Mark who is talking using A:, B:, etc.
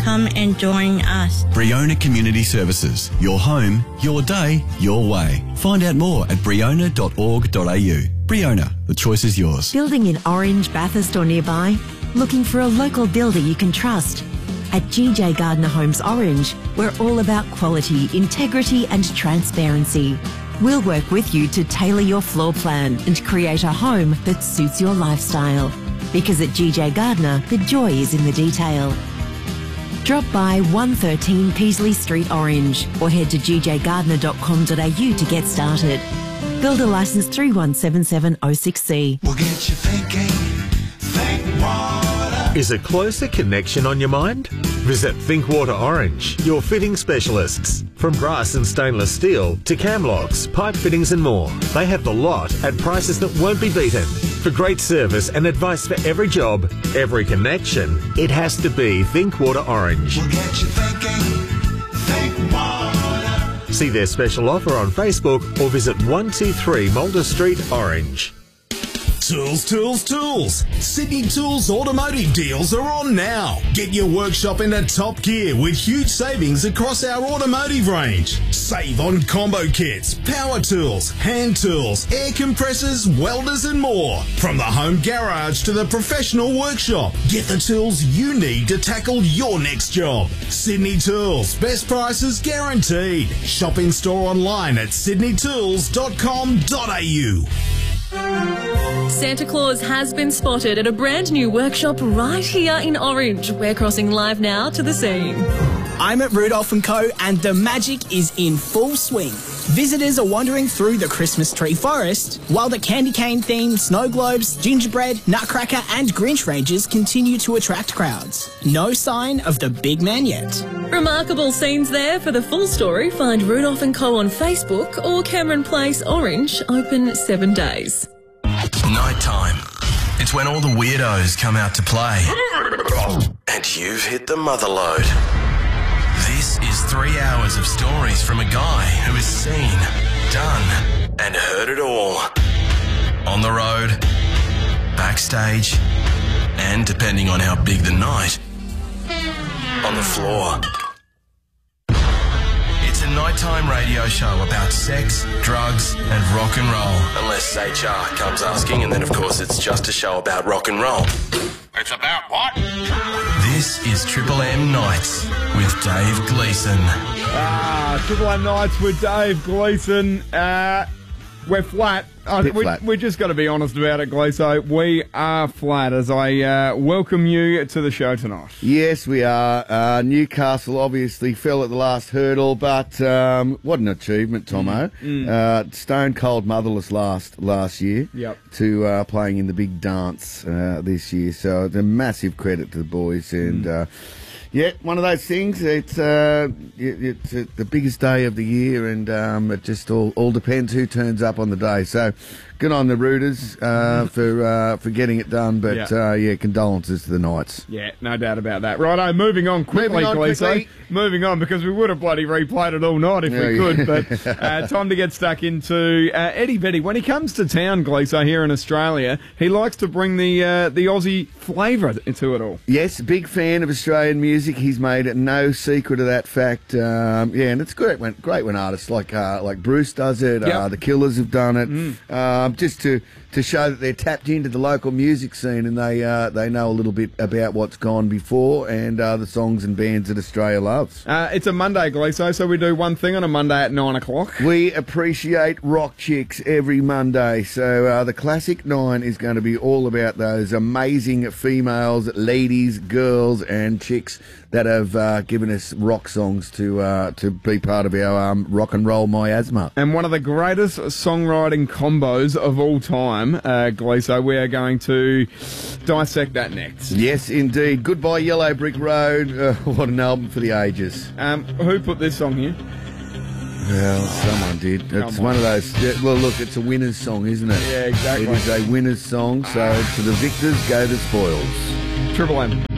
A: Come and join us.
B: Briona Community Services. Your home, your day, your way. Find out more at briona.org.au. Briona, the choice is yours.
C: Building in Orange, Bathurst or nearby? Looking for a local builder you can trust? At GJ Gardner Homes Orange, we're all about quality, integrity and transparency. We'll work with you to tailor your floor plan and create a home that suits your lifestyle. Because at GJ Gardner, the joy is in the detail. Drop by 113 Peasley Street Orange or head to gjgardner.com.au to get started. Builder licence 3177060.
D: We'll get you thinking. Think water.
E: Is a closer connection on your mind? Visit Thinkwater Orange, your fitting specialists. From brass and stainless steel to cam locks, pipe fittings and more. They have the lot at prices that won't be beaten. For great service and advice for every job, every connection, it has to be Thinkwater Orange.
D: We'll get you thinking. Thinkwater.
E: See their special offer on Facebook or visit 123 Mulder Street, Orange.
F: Tools, tools, tools. Sydney Tools automotive deals are on now. Get your workshop into top gear with huge savings across our automotive range. Save on combo kits, power tools, hand tools, air compressors, welders and more. From the home garage to the professional workshop, get the tools you need to tackle your next job. Sydney Tools, best prices guaranteed. Shop in store online at sydneytools.com.au.
G: Santa Claus has been spotted at a brand new workshop right here in Orange. We're crossing live now to the scene.
H: I'm at Rudolph & Co. and the magic is in full swing. Visitors are wandering through the Christmas tree forest, while the candy cane themed snow globes, gingerbread, nutcracker and Grinch ranges continue to attract crowds. No sign of the big man yet.
G: Remarkable scenes there. For the full story, find Rudolph & Co. on Facebook or Cameron Place Orange, open 7 days.
I: Nighttime. It's when all the weirdos come out to play. And you've hit the mother load. This is 3 hours of stories from a guy who has seen, done, and heard it all. On the road, backstage, and depending on how big the night, on the floor. It's a nighttime radio show about sex, drugs, and rock and roll. Unless HR comes asking, and then of course it's just a show about rock and roll.
J: It's about what?
I: This is Triple M Nights with Dave Gleeson.
K: Triple M Nights with Dave Gleeson. We're flat. We just got to be honest about it, Gleeso. We are flat as I welcome you to the show tonight.
L: Yes, we are. Newcastle obviously fell at the last hurdle, but what an achievement, Tomo. Stone Cold Motherless last year to playing in the big dance this year. So it's a massive credit to the boys and... yeah, one of those things. It's the biggest day of the year, and it just all depends who turns up on the day. So, good on the Rooters for getting it done. But condolences to the Knights.
K: Yeah, no doubt about that. Righto, moving on quickly, Gleeso. Moving on because we would have bloody replayed it all night if we could. But time to get stuck into Eddie Vedder. When he comes to town, Gleeso, here in Australia, he likes to bring the Aussie flavour to it all.
L: Yes, big fan of Australian music. He's made no secret of that fact. And it's great when artists like Bruce does it. The Killers have done it. Just to show that they're tapped into the local music scene and they know a little bit about what's gone before and the songs and bands that Australia loves.
K: It's a Monday, Gleeso, so we do one thing on a Monday at 9 o'clock.
L: We appreciate rock chicks every Monday. So the Classic 9 is going to be all about those amazing females, ladies, girls and chicks that have given us rock songs to be part of our rock and roll miasma.
K: And one of the greatest songwriting combos of all time, Gleeso, we are going to dissect that next.
L: Yes, indeed. Goodbye Yellow Brick Road. What an album for the ages.
K: Who put this song here?
L: Well, someone did. It's one of those... Well, look, it's a winner's song, isn't it?
K: Yeah, exactly.
L: It is a winner's song, so to the victors go the spoils.
K: Triple M.